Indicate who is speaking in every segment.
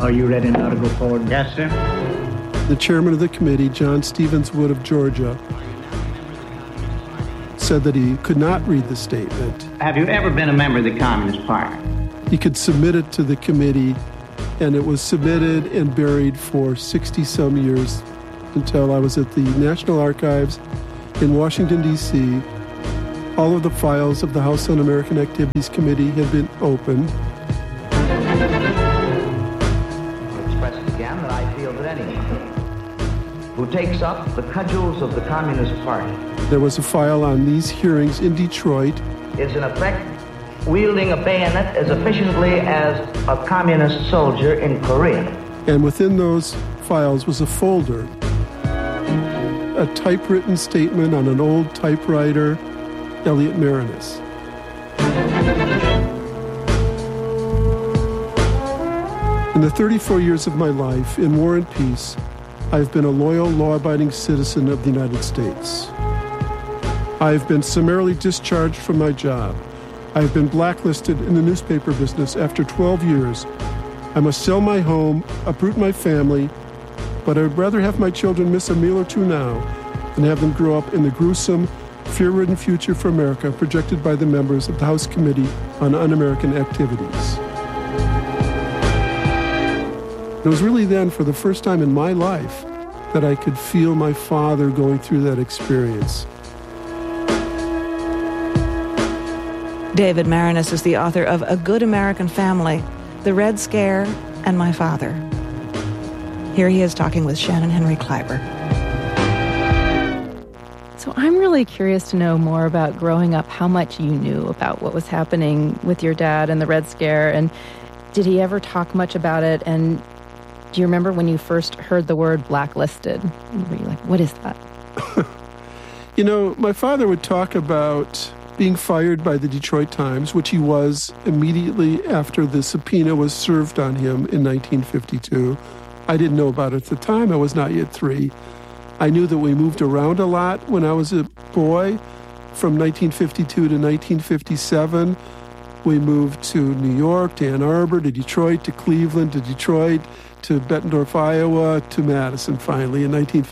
Speaker 1: Are you ready now to go forward?
Speaker 2: Yes, sir.
Speaker 3: The chairman of the committee, John Stevens Wood of Georgia, said that he could not read the statement.
Speaker 2: Have you ever been a member of the Communist Party?
Speaker 3: He could submit it to the committee, and it was submitted and buried for 60-some years until I was at the National Archives in Washington, D.C. All of the files of the House Un-American Activities Committee had been opened.
Speaker 4: I express again that I feel that anyone who takes up the cudgels of the Communist Party
Speaker 3: There was a file on these hearings in Detroit.
Speaker 4: is in effect wielding a bayonet as efficiently as a communist soldier in Korea.
Speaker 3: And within those files was a folder, a typewritten statement on an old typewriter, Elliot Marinus. In the 34 years of my life, in war and peace, I've been a loyal, law-abiding citizen of the United States. I've been summarily discharged from my job. I've been blacklisted in the newspaper business after 12 years. I must sell my home, uproot my family, but I would rather have my children miss a meal or two now than have them grow up in the gruesome, fear-ridden future for America projected by the members of the House Committee on Un-American Activities. It was really then, for the first time in my life, that I could feel my father going through that experience.
Speaker 5: David Marinus is the author of A Good American Family, The Red Scare, and My Father. Here he is talking with Shannon Henry Kleiber.
Speaker 6: So I'm really curious to know more about growing up, how much you knew about what was happening with your dad and the Red Scare, and did he ever talk much about it? And do you remember when you first heard the word blacklisted? Were you like, what is that?
Speaker 3: You know, my father would talk about being fired by the Detroit Times, which he was immediately after the subpoena was served on him in 1952. I didn't know about it at the time. I was not yet 3. I knew that we moved around a lot when I was a boy. From 1952 to 1957, we moved to New York, to Ann Arbor, to Detroit, to Cleveland, to Detroit, to Bettendorf, Iowa, to Madison finally in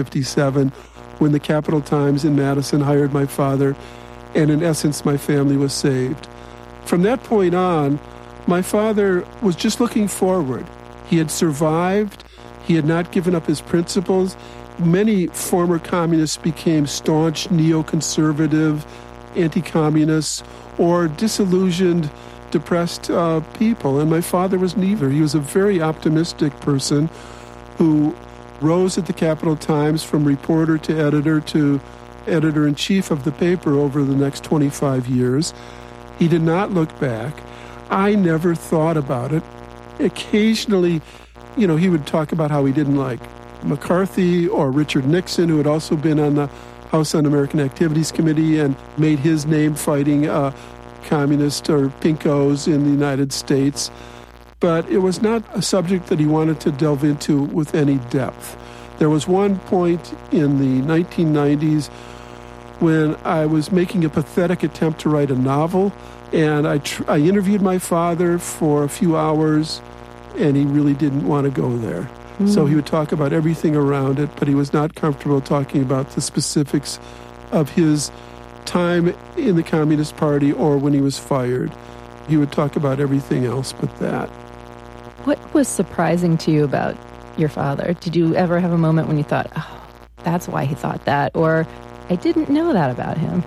Speaker 3: 1957, when the Capital Times in Madison hired my father, and in essence, my family was saved. From that point on, my father was just looking forward. He had survived. He had not given up his principles. Many former communists became staunch neoconservative, anti-communists, or disillusioned, depressed people. And my father was neither. He was a very optimistic person who rose at the Capital Times from reporter to editor-in-chief of the paper over the next 25 years. He did not look back. I never thought about it. Occasionally, he would talk about how he didn't like McCarthy or Richard Nixon, who had also been on the House Un-American Activities Committee and made his name fighting communists or pinkos in the United States. But it was not a subject that he wanted to delve into with any depth. There was one point in the 1990s when I was making a pathetic attempt to write a novel, and I interviewed my father for a few hours, and he really didn't want to go there. So he would talk about everything around it, but he was not comfortable talking about the specifics of his time in the Communist Party or when he was fired. He would talk about everything else but that.
Speaker 6: What was surprising to you about your father? Did you ever have a moment when you thought, oh, that's why he thought that, or I didn't know that about him?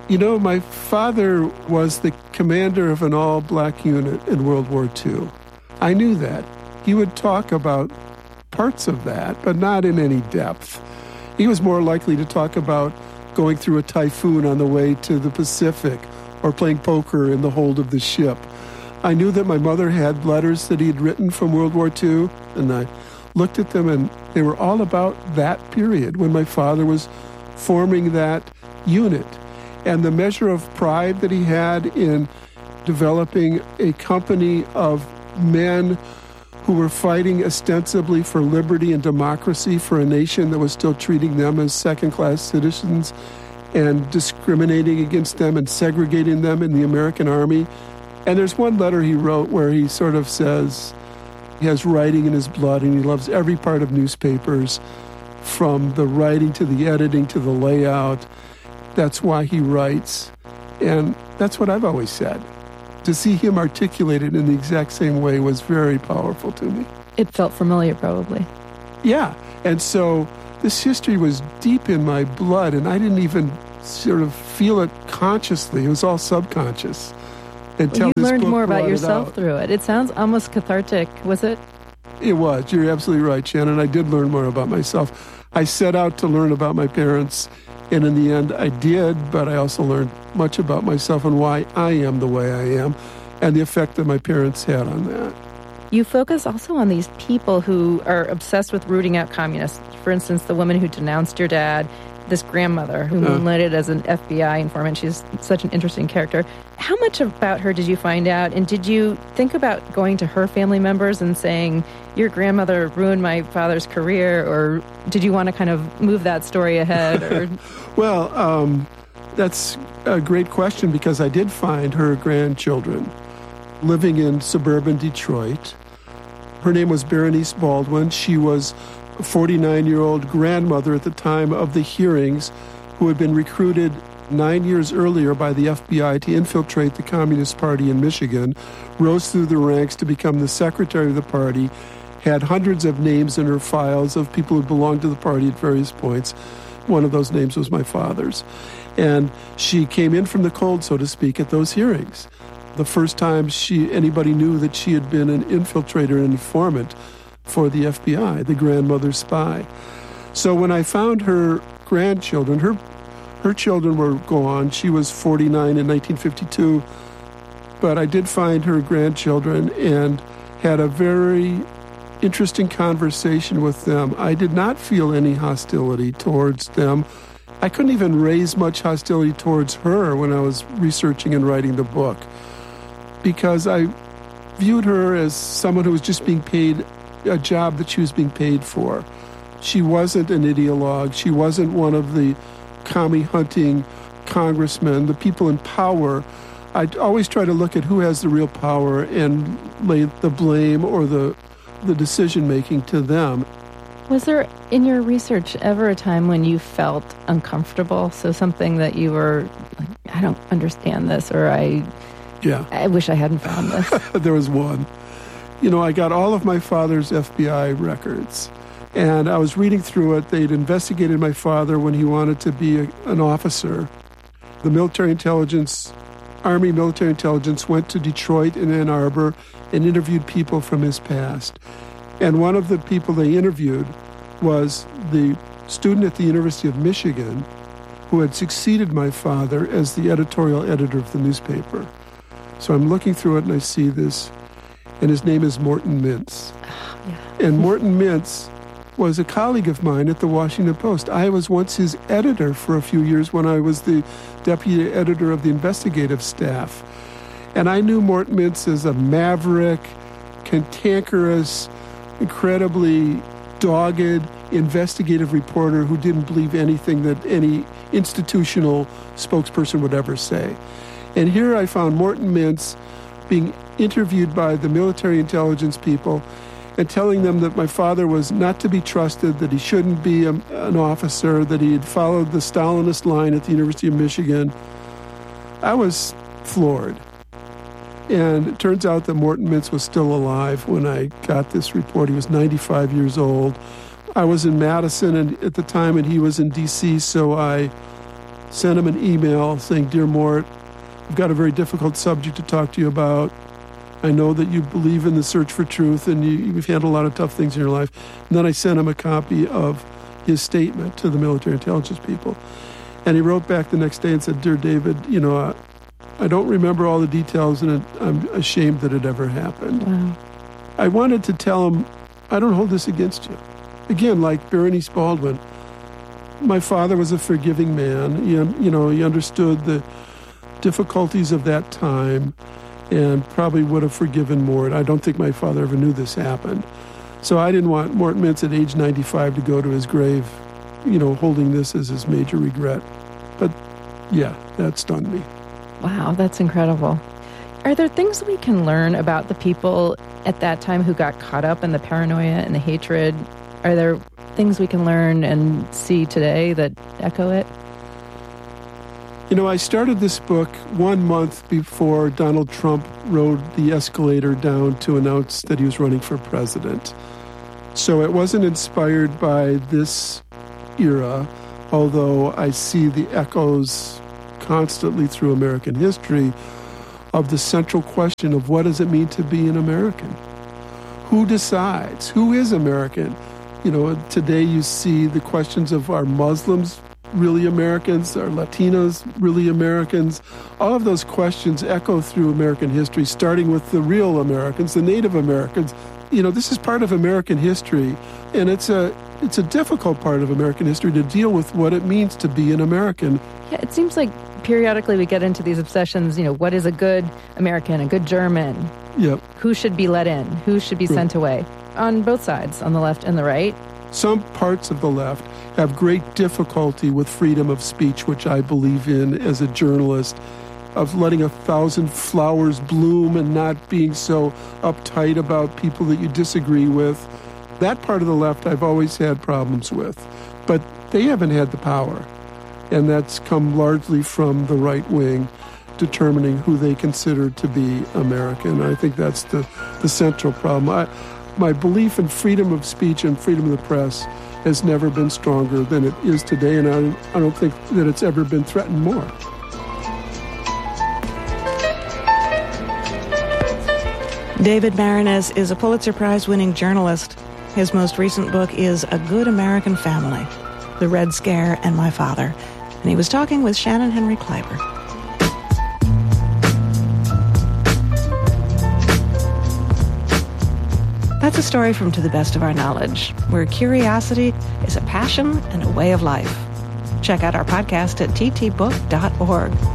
Speaker 3: My father was the commander of an all-black unit in World War II. I knew that. He would talk about parts of that, but not in any depth. He was more likely to talk about going through a typhoon on the way to the Pacific or playing poker in the hold of the ship. I knew that my mother had letters that he had written from World War II, and I looked at them, and they were all about that period when my father was forming that unit. And the measure of pride that he had in developing a company of men who were fighting ostensibly for liberty and democracy for a nation that was still treating them as second-class citizens and discriminating against them and segregating them in the American army. And there's one letter he wrote where he sort of says, He has writing in his blood, and he loves every part of newspapers, from the writing to the editing to the layout. That's why he writes. And that's what I've always said. To see him articulated in the exact same way was very powerful to me.
Speaker 6: It felt familiar, probably.
Speaker 3: Yeah. And so this history was deep in my blood, and I didn't even sort of feel it consciously. It was all subconscious. Until
Speaker 6: you learned more about
Speaker 3: brought it
Speaker 6: yourself
Speaker 3: out.
Speaker 6: through it. It sounds almost cathartic, was it?
Speaker 3: It was. You're absolutely right, Shannon. I did learn more about myself. I set out to learn about my parents, and in the end, I did, but I also learned much about myself and why I am the way I am, and the effect that my parents had on that.
Speaker 6: You focus also on these people who are obsessed with rooting out communists. For instance, the woman who denounced your dad, this grandmother who moonlighted as an FBI informant. She's such an interesting character. How much about her did you find out? And did you think about going to her family members and saying, your grandmother ruined my father's career? Or did you want to kind of move that story ahead? Or
Speaker 3: Well, that's a great question, because I did find her grandchildren living in suburban Detroit. Her name was Berenice Baldwin. She was a 49-year-old grandmother at the time of the hearings who had been recruited 9 years earlier by the FBI to infiltrate the Communist Party in Michigan, rose through the ranks to become the secretary of the party, had hundreds of names in her files of people who belonged to the party at various points. One of those names was my father's. And she came in from the cold, so to speak, at those hearings. The first time anybody knew that she had been an infiltrator and informant for the FBI, the grandmother spy. So when I found her grandchildren, her children were gone. She was 49 in 1952. But I did find her grandchildren and had a very interesting conversation with them. I did not feel any hostility towards them. I couldn't even raise much hostility towards her when I was researching and writing the book, because I viewed her as someone who was just being paid a job that she was being paid for. She wasn't an ideologue. She wasn't one of the commie-hunting congressmen, the people in power. I always try to look at who has the real power and lay the blame or the decision-making to them.
Speaker 6: was there, in your research, ever a time when you felt uncomfortable? So something that you were like, I don't understand this, or I wish I hadn't found this.
Speaker 3: There was one. You know, I got all of my father's FBI records, and I was reading through it. They'd investigated my father when he wanted to be an officer. The military intelligence, Army military intelligence, went to Detroit and Ann Arbor and interviewed people from his past. And one of the people they interviewed was the student at the University of Michigan who had succeeded my father as the editorial editor of the newspaper. So I'm looking through it and I see this, and his name is Morton Mintz.
Speaker 6: Oh, yeah.
Speaker 3: And Morton Mintz was a colleague of mine at the Washington Post. I was once his editor for a few years when I was the deputy editor of the investigative staff. And I knew Morton Mintz as a maverick, cantankerous, incredibly dogged investigative reporter who didn't believe anything that any institutional spokesperson would ever say. And here I found Morton Mintz being interviewed by the military intelligence people and telling them that my father was not to be trusted, that he shouldn't be an officer, that he had followed the Stalinist line at the University of Michigan. I was floored. And it turns out that Morton Mintz was still alive when I got this report. He was 95 years old. I was in Madison at the time, and he was in D.C., so I sent him an email saying, "Dear Mort, I've got a very difficult subject to talk to you about. I know that you believe in the search for truth, and you've handled a lot of tough things in your life." And then I sent him a copy of his statement to the military intelligence people. And he wrote back the next day and said, "Dear David, you know, I don't remember all the details, and I'm ashamed that it ever happened."
Speaker 6: Wow.
Speaker 3: I wanted to tell him, I don't hold this against you. Again, like Berenice Baldwin, my father was a forgiving man. He understood the difficulties of that time and probably would have forgiven Mort. I don't think my father ever knew this happened. So I didn't want Morton Mintz at age 95 to go to his grave, holding this as his major regret. But yeah, that stunned me.
Speaker 6: Wow, that's incredible. Are there things we can learn about the people at that time who got caught up in the paranoia and the hatred? Are there things we can learn and see today that echo it?
Speaker 3: You know, I started this book 1 month before Donald Trump rode the escalator down to announce that he was running for president. So it wasn't inspired by this era, although I see the echoes constantly through American history of the central question of what does it mean to be an American? Who decides? Who is American? You know, today you see the questions of are Muslims really Americans? Are Latinos really Americans? All of those questions echo through American history, starting with the real Americans, the Native Americans. You know, this is part of American history, and it's a difficult part of American history to deal with what it means to be an American.
Speaker 6: Yeah, it seems like periodically we get into these obsessions, you know, what is a good American, a good German?
Speaker 3: Yep.
Speaker 6: Who should be let in? Who should be sent away? On both sides, on the left and the right.
Speaker 3: Some parts of the left have great difficulty with freedom of speech, which I believe in as a journalist, of letting 1,000 flowers bloom and not being so uptight about people that you disagree with. That part of the left I've always had problems with, but they haven't had the power. And that's come largely from the right wing determining who they consider to be American. I think that's the central problem. My belief in freedom of speech and freedom of the press has never been stronger than it is today, and I don't think that it's ever been threatened more.
Speaker 5: David Maraniss is a Pulitzer Prize-winning journalist. His most recent book is A Good American Family, The Red Scare and My Father. And he was talking with Shannon Henry Kleiber. That's a story from To the Best of Our Knowledge, where curiosity is a passion and a way of life. Check out our podcast at ttbook.org.